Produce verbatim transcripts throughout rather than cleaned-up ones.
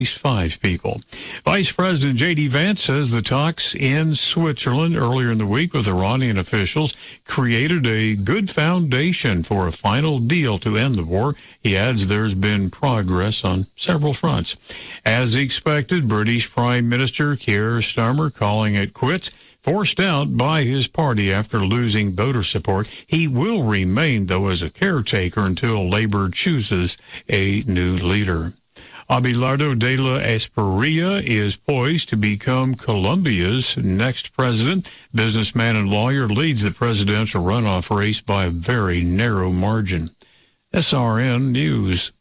least five people. Vice President J D Vance says the talks in Switzerland earlier in the week with Iranian officials created a good foundation for a final deal to end the war. He adds there's been progress on several fronts. As expected, British Prime Minister Keir Starmer calling it quits, forced out by his party after losing voter support. He will remain, though, as a caretaker until Labour chooses a new leader. Abelardo de la Espriella is poised to become Colombia's next president. Businessman and lawyer leads the presidential runoff race by a very narrow margin. S R N News.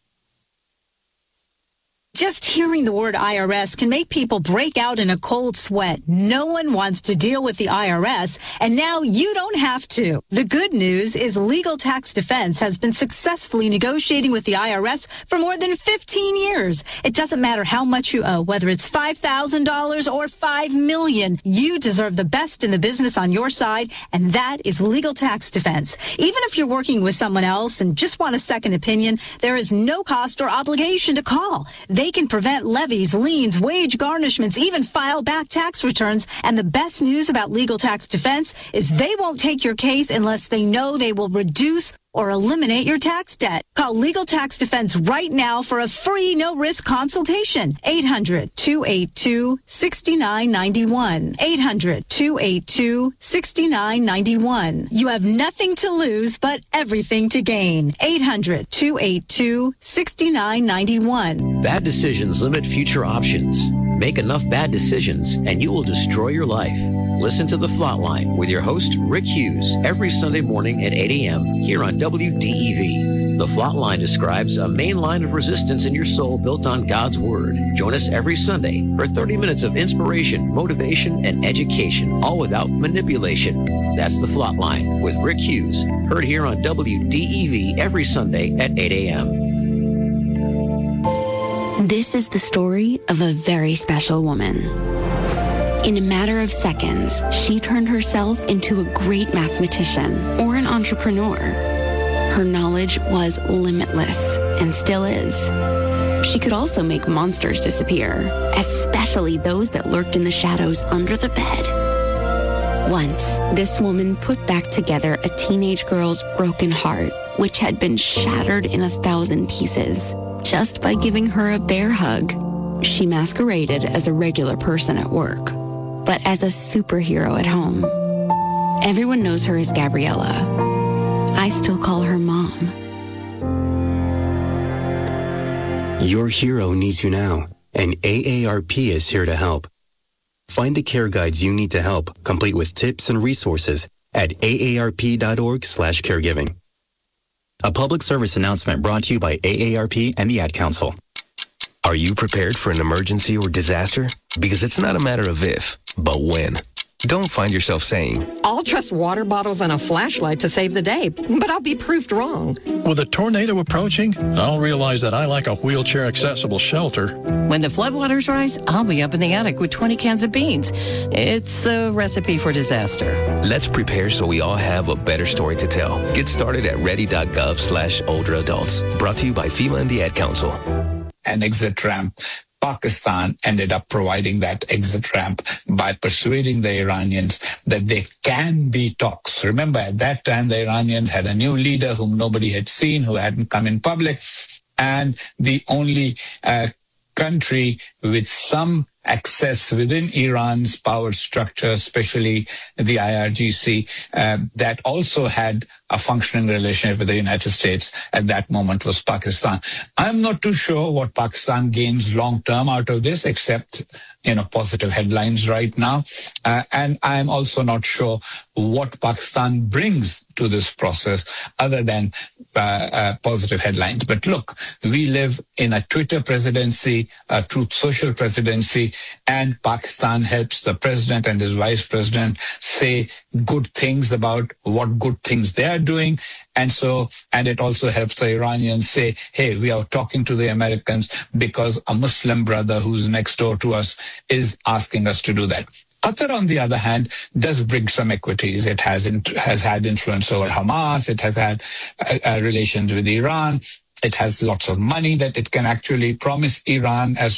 Just hearing the word I R S can make people break out in a cold sweat. No one wants to deal with the I R S, and now you don't have to. The good news is Legal Tax Defense has been successfully negotiating with the I R S for more than fifteen years. It doesn't matter how much you owe, whether it's five thousand dollars or five million dollars. You deserve the best in the business on your side, and that is Legal Tax Defense. Even if you're working with someone else and just want a second opinion, there is no cost or obligation to call. They can prevent levies, liens, wage garnishments, even file back tax returns. And the best news about Legal Tax Defense is they won't take your case unless they know they will reduce or eliminate your tax debt. Call Legal Tax Defense right now for a free, no-risk consultation. eight hundred, two eight two, six nine nine one. eight hundred, two eight two, six nine nine one. You have nothing to lose, but everything to gain. eight hundred, two eight two, six nine nine one. Bad decisions limit future options. Make enough bad decisions, and you will destroy your life. Listen to The Flatline with your host, Rick Hughes, every Sunday morning at eight a.m. here on W D E V. The Flatline describes a main line of resistance in your soul built on God's Word. Join us every Sunday for thirty minutes of inspiration, motivation, and education, all without manipulation. That's The Flatline with Rick Hughes, heard here on W D E V every Sunday at eight a.m. This is the story of a very special woman. In a matter of seconds, she turned herself into a great mathematician or an entrepreneur. Her knowledge was limitless and still is. She could also make monsters disappear, especially those that lurked in the shadows under the bed. Once, this woman put back together a teenage girl's broken heart, which had been shattered in a thousand pieces. Just by giving her a bear hug, she masqueraded as a regular person at work, but as a superhero at home. Everyone knows her as Gabriella. I still call her Mom. Your hero needs you now, and A A R P is here to help. Find the care guides you need to help, complete with tips and resources at A A R P dot org slash caregiving. A public service announcement brought to you by A A R P and the Ad Council. Are you prepared for an emergency or disaster? Because it's not a matter of if, but when. Don't find yourself saying, I'll trust water bottles and a flashlight to save the day, but I'll be proved wrong. With a tornado approaching, I'll realize that I lack a wheelchair-accessible shelter. When the floodwaters rise, I'll be up in the attic with twenty cans of beans. It's a recipe for disaster. Let's prepare so we all have a better story to tell. Get started at ready.gov slash older adults. Brought to you by FEMA and the Ad Council. An exit ramp. Pakistan ended up providing that exit ramp by persuading the Iranians that there can be talks. Remember, at that time, the Iranians had a new leader whom nobody had seen, who hadn't come in public, and the only uh, country with some access within Iran's power structure, especially the I R G C, uh, that also had a functioning relationship with the United States at that moment was Pakistan. I'm not too sure what Pakistan gains long term out of this, except, you know, positive headlines right now. Uh, and I'm also not sure what Pakistan brings to this process other than uh, uh, positive headlines. But look, we live in a Twitter presidency, a Truth Social presidency, and Pakistan helps the president and his vice president say good things about what good things they are doing. And so, and it also helps the Iranians say, hey, we are talking to the Americans because a Muslim brother who's next door to us is asking us to do that. Qatar, on the other hand, does bring some equities. It has int- has had influence over Hamas. It has had uh, uh, relations with Iran. It has lots of money that it can actually promise Iran as